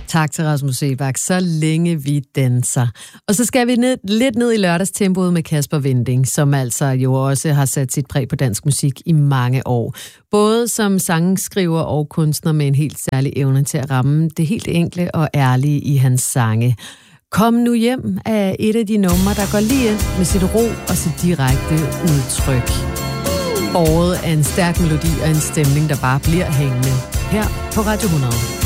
Tak til Rasmus Seebach, så længe vi danser. Og så skal vi lidt ned i lørdagstempoet med Kasper Winding, som altså jo også har sat sit præg på dansk musik i mange år. Både som sangskriver og kunstner med en helt særlig evne til at ramme det helt enkle og ærlige i hans sange. Kom nu hjem er et af de numre, der går lige ind med sit ro og sit direkte udtryk. Båret af en stærk melodi og en stemning, der bare bliver hængende. Her på Radio 100.